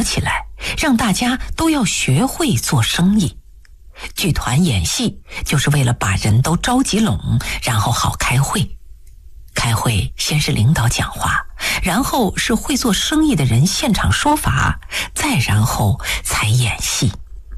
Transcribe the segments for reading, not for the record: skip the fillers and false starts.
起来，让大家都要学会做生意。剧团演戏就是为了把人都召集拢，然后好开会。开会先是领导讲话，然后是会做生意的人现场说法，再然后才演戏。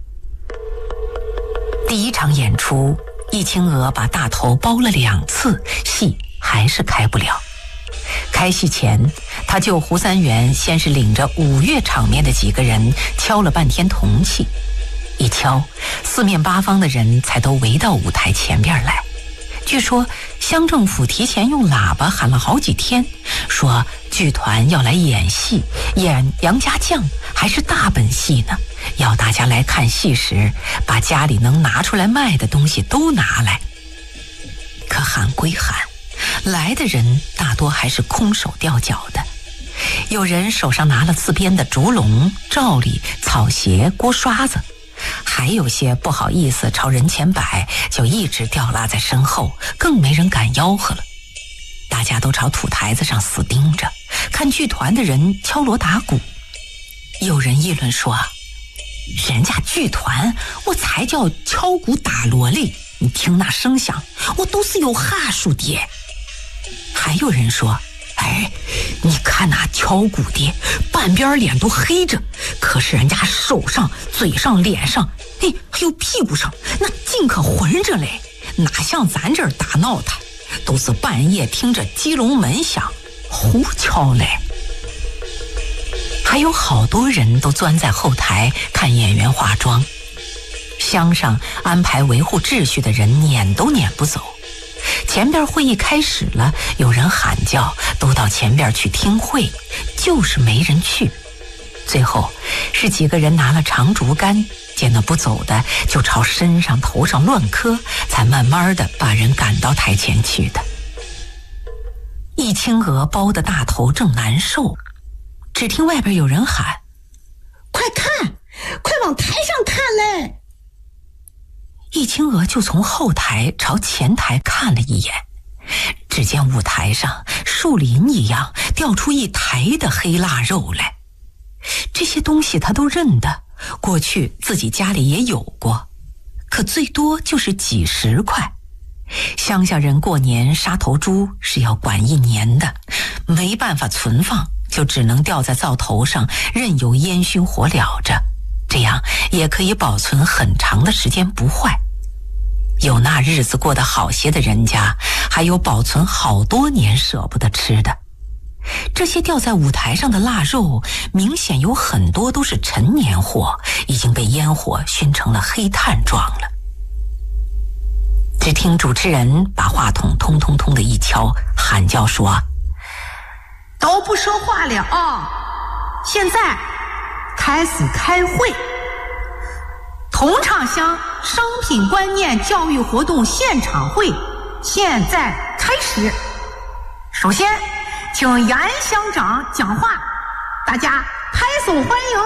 第一场演出，易清娥把大头包了2次，戏还是开不了。开戏前，他救胡三元先是领着5乐场面的几个人敲了半天铜器，一敲，四面八方的人才都围到舞台前边来。据说乡政府提前用喇叭喊了好几天，说剧团要来演戏，演杨家将还是大本戏呢，要大家来看戏时把家里能拿出来卖的东西都拿来。可喊归喊，来的人大多还是空手掉脚的，有人手上拿了自编的竹笼、罩笠、草鞋、锅刷子，还有些不好意思朝人前摆，就一直吊拉在身后，更没人敢吆喝了。大家都朝土台子上死盯着，看剧团的人敲锣打鼓。有人议论说，人家剧团我才叫敲鼓打锣嘞，你听那声响，我都是有哈数的。还有人说，哎，你看那敲鼓的半边脸都黑着，可是人家手上、嘴上、脸上，哎，还有屁股上，那尽可浑着嘞，哪像咱这儿打闹的，都是半夜听着鸡笼门响，胡敲嘞。还有好多人都钻在后台看演员化妆，乡上安排维护秩序的人撵都撵不走。前边会议开始了，有人喊叫，都到前边去听会，就是没人去。最后是几个人拿了长竹竿，见那不走的就朝身上头上乱磕，才慢慢的把人赶到台前去的。易清娥包的大头正难受，只听外边有人喊，快看，快往台上看嘞！易清娥就从后台朝前台看了一眼，只见舞台上树林一样掉出一台的黑腊肉来。这些东西他都认得，过去自己家里也有过，可最多就是几10块。乡下人过年杀头猪是要管1年的，没办法存放，就只能吊在灶头上，任由烟熏火燎着，这样也可以保存很长的时间不坏。有那日子过得好些的人家，还有保存好多年舍不得吃的。这些吊在舞台上的腊肉，明显有很多都是陈年货，已经被烟火熏成了黑炭状了。只听主持人把话筒通通通的一敲，喊叫说，都不说话了啊！现在开始开会。同昌乡商品观念教育活动现场会现在开始。首先请严乡长讲话，大家拍手欢迎。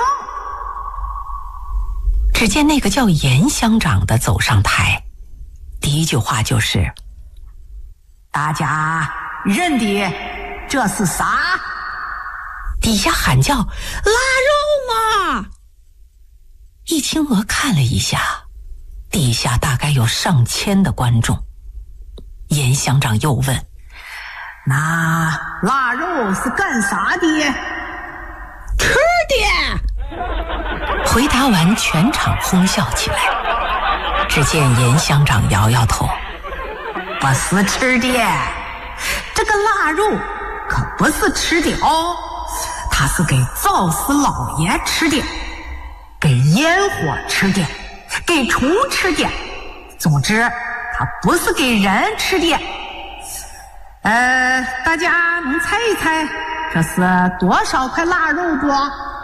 只见那个叫严乡长的走上台，第一句话就是，大家认的这是啥？底下喊叫，腊肉嘛！易清娥看了一下，底下大概有上千的观众。严乡长又问，那腊肉是干啥的？吃的！回答完，全场哄笑起来。只见严乡长摇摇头，不是吃的，这个腊肉可不是吃的哦，它是给灶司老爷吃的，给烟火吃的，给虫吃的，总之它不是给人吃的。大家能猜一猜这是多少块腊肉不？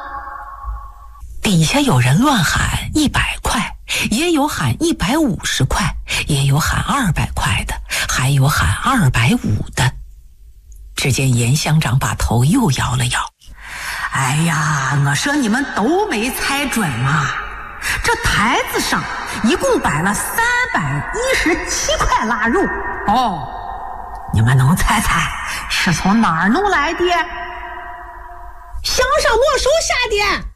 底下有人乱喊100块，也有喊150块，也有喊200块的，还有喊250的。只见严乡长把头又摇了摇，哎呀，我说你们都没猜准嘛！这台子上一共摆了317块腊肉哦，你们能猜猜是从哪儿弄来的？乡上没收下的。